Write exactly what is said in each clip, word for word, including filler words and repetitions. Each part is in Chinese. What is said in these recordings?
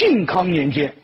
靖康年间，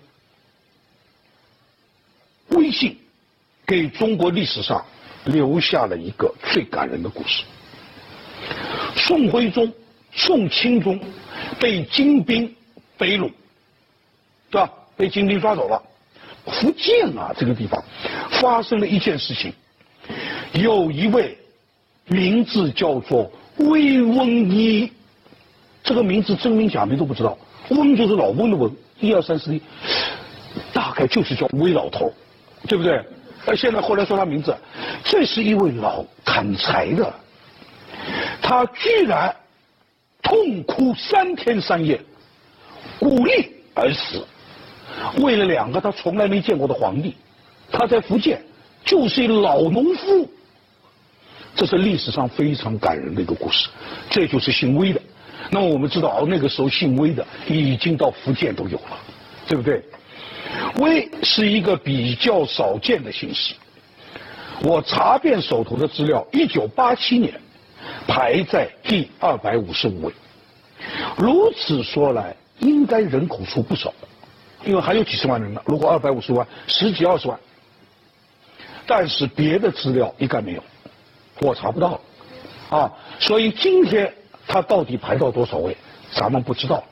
魏信给中国历史上留下了一个最感人的故事。宋徽宗、宋钦宗被金兵北虏，对吧？被金兵抓走了。福建啊，这个地方发生了一件事情，有一位名字叫做魏翁一，这个名字真名假名都不知道。翁就是老翁的翁，一二三四一，大概就是叫魏老头，对不对？而现在后来说他名字，这是一位老砍柴的，他居然痛哭三天三夜，鼓励而死。为了两个他从来没见过的皇帝，他在福建就是一老农夫。这是历史上非常感人的一个故事，这就是姓魏的。那么我们知道，哦，那个时候姓魏的已经到福建都有了，对不对？魏是一个比较少见的姓氏。我查遍手头的资料，一九八七年排在第二百五十五位。如此说来，应该人口数不少，因为还有几十万人呢。如果二百五十万，十几二十万。但是别的资料一概没有，我查不到，啊，所以今天他到底排到多少位，咱们不知道。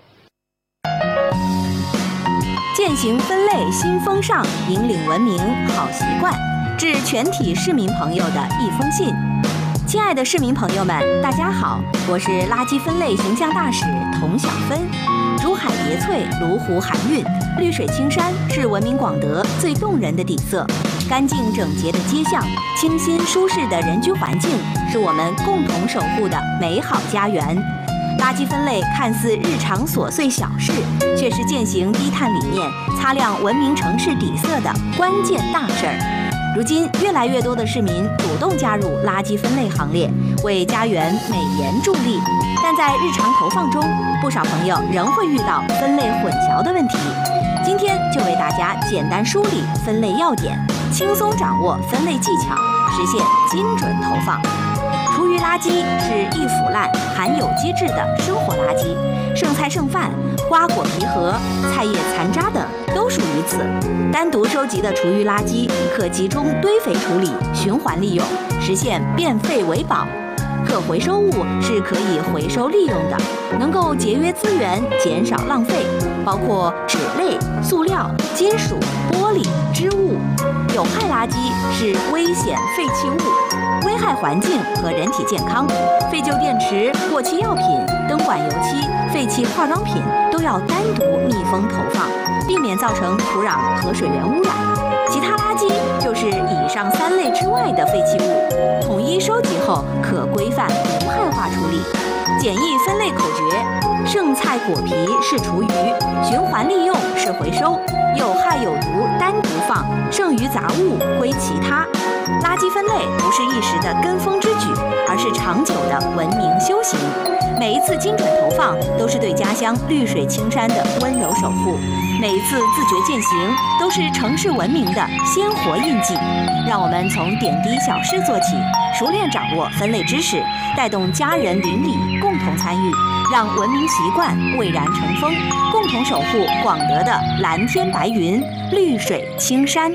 践行分类新风尚，引领文明好习惯，致全体市民朋友的一封信。亲爱的市民朋友们，大家好，我是垃圾分类形象大使童小芬。珠海叠翠，麓湖含韵，绿水青山是闻名广德最动人的底色。干净整洁的街巷，清新舒适的人居环境，是我们共同守护的美好家园。垃圾分类看似日常琐碎小事，却是践行低碳理念、擦亮文明城市底色的关键大事儿。如今，越来越多的市民主动加入垃圾分类行列，为家园美颜助力。但在日常投放中，不少朋友仍会遇到分类混淆的问题。今天就为大家简单梳理分类要点，轻松掌握分类技巧，实现精准投放。厨余垃圾是易腐烂、含有机质的生活垃圾，剩菜剩饭、瓜果皮核、菜叶残渣等都属于此。单独收集的厨余垃圾可集中堆肥处理、循环利用，实现变废为宝。可回收物是可以回收利用的，能够节约资源，减少浪费，包括纸类、塑料、金属、玻璃、织物。有害垃圾是危险废弃物，危害环境和人体健康。废旧电池、过期药品、灯管油漆、废弃化妆品都要单独密封投放，避免造成土壤和水源污染。其他垃圾就是以上三类之外的废弃物，统一收集后可规范无害化处理。简易分类口诀：剩菜果皮是厨余，循环利用是回收，有害有毒单独放，剩余杂物归其他。垃圾分类不是一时的跟风之举，而是长久的文明修行。每一次精准投放，都是对家乡绿水青山的温柔守护；每一次自觉践行，都是城市文明的鲜活印记。让我们从点滴小事做起，熟练掌握分类知识，带动家人邻里共同参与，让文明习惯蔚然成风，共同守护广德的蓝天白云、绿水青山。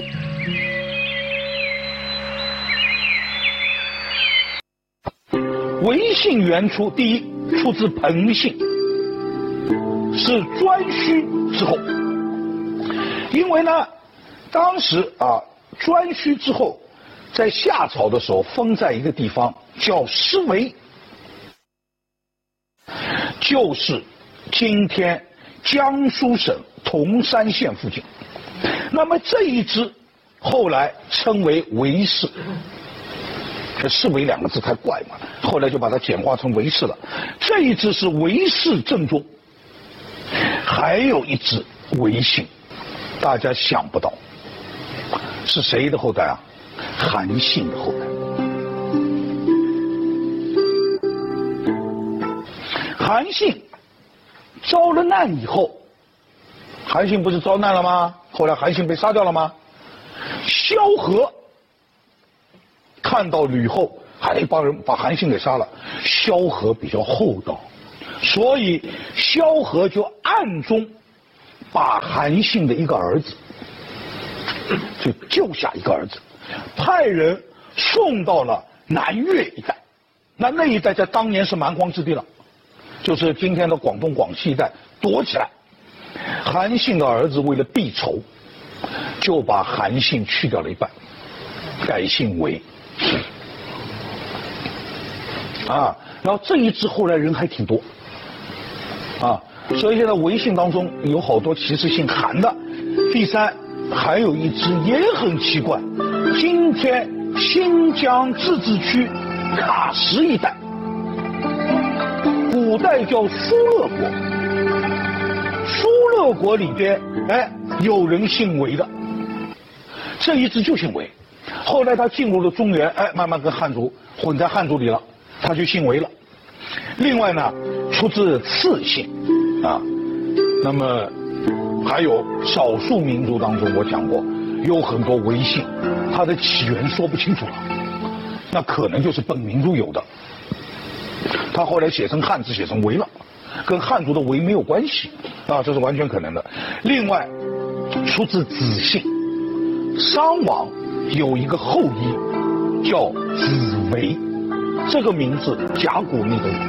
魏姓原出，第一出自彭姓，是颛顼之后。因为呢，当时啊，颛顼之后在夏朝的时候封在一个地方叫施为，就是今天江苏省铜山县附近。那么这一支后来称为韦氏。这氏韦两个字太怪嘛，后来就把它简化成韦氏了。这一支是韦氏正宗，还有一支韦姓，大家想不到是谁的后代啊？韩信的后代。韩信遭了难以后，韩信不是遭难了吗？后来韩信被杀掉了吗？萧何看到吕后还一帮人把韩信给杀了，萧何比较厚道，所以萧何就暗中把韩信的一个儿子，就救下一个儿子，派人送到了南越一带。那那一带在当年是蛮荒之地了，就是今天的广东广西一带，躲起来。韩信的儿子为了避仇，就把韩信去掉了一半，改姓韦。啊，然后这一支后来人还挺多，啊，所以现在韦姓当中有好多其实姓韩的。第三，还有一支也很奇怪，今天新疆自治区喀什一带，古代叫苏勒国，苏勒国里边，哎，有人姓韦的，这一支就姓韦。后来他进入了中原，哎，慢慢跟汉族混在汉族里了，他就姓韦了。另外呢，出自次姓，啊，那么还有少数民族当中，我讲过有很多韦姓，它的起源说不清楚了，那可能就是本民族有的，他后来写成汉字写成韦了，跟汉族的韦没有关系啊，这是完全可能的。另外，出自子姓，商王有一个后裔叫子维，这个名字甲骨文都有。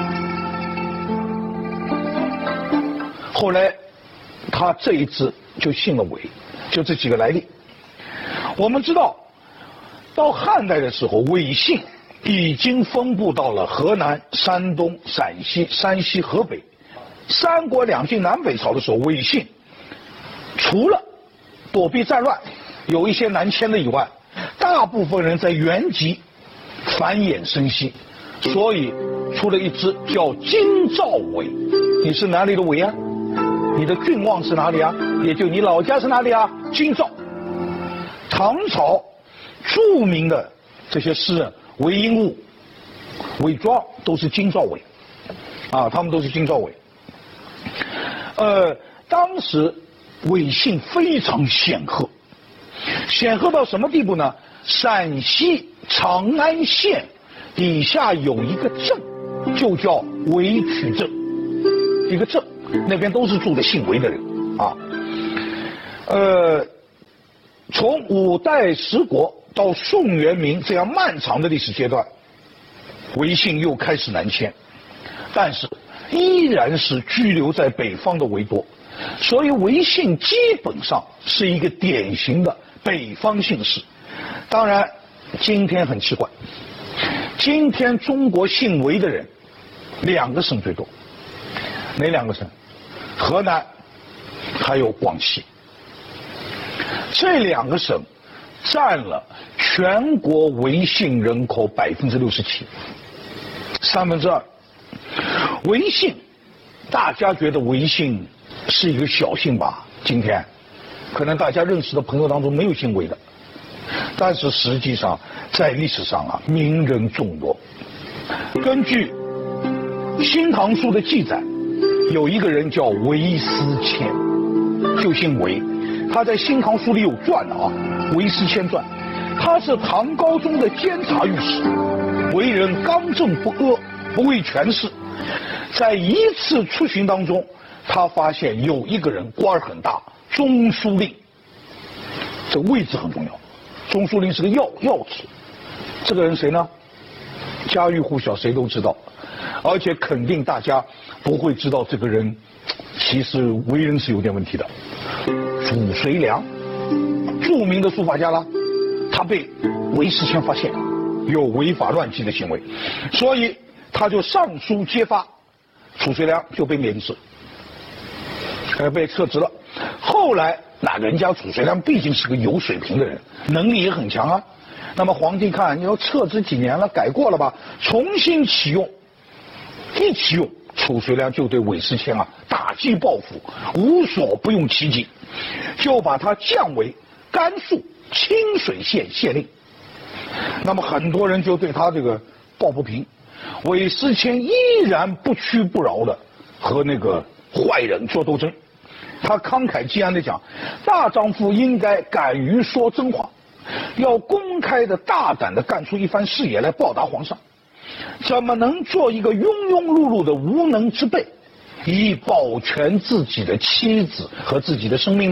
后来他这一支就姓了韦，就这几个来历。我们知道，到汉代的时候，韦姓已经分布到了河南、山东、陕西、山西、河北。三国两晋南北朝的时候，韦姓除了躲避战乱，有一些南迁的以外，大部分人在原籍繁衍生息，所以出了一支叫京兆韦。你是哪里的韦啊？你的郡望是哪里啊？也就你老家是哪里啊？京兆。唐朝著名的这些诗人，韦应物、韦庄都是京兆韦，啊，他们都是京兆韦。呃，当时韦姓非常显赫，显赫到什么地步呢？陕西长安县底下有一个镇，就叫韦曲镇，一个镇，那边都是住的姓韦的人啊。呃，从五代十国到宋元明这样漫长的历史阶段，韦姓又开始南迁，但是依然是居留在北方的韦多，所以韦姓基本上是一个典型的北方姓氏。当然，今天很奇怪，今天中国姓韦的人，两个省最多，哪两个省？河南，还有广西。这两个省占了全国韦姓人口百分之六十七，三分之二。韦姓，大家觉得韦姓是一个小姓吧？今天，可能大家认识的朋友当中没有姓韦的，但是实际上在历史上啊，名人众多。根据《新唐书》的记载，有一个人叫韦思谦，就姓韦。他在《新唐书》里有传的啊，《韦思谦传》。他是唐高宗的监察御史，为人刚正不阿，不畏权势。在一次出巡当中，他发现有一个人官很大，中书令，这个位置很重要。中书令是个要要职，这个人谁呢？家喻户晓，谁都知道，而且肯定大家不会知道这个人其实为人是有点问题的。褚遂良，著名的书法家啦，他被韦思谦发现有违法乱纪的行为，所以他就上书揭发，褚遂良就被免职，呃，被撤职了。后来那人家褚遂良毕竟是个有水平的人，能力也很强啊。那么皇帝看你要撤职几年了，改过了吧，重新启用，一启用，褚遂良就对韦思谦啊打击报复，无所不用其极，就把他降为甘肃清水县县令。那么很多人就对他这个抱不平，韦思谦依然不屈不挠的和那个坏人做斗争。他慷慨激昂地讲，大丈夫应该敢于说真话，要公开的大胆的干出一番事业来报答皇上，怎么能做一个庸庸碌碌的无能之辈？ 以保全自己的妻子和自己的生命。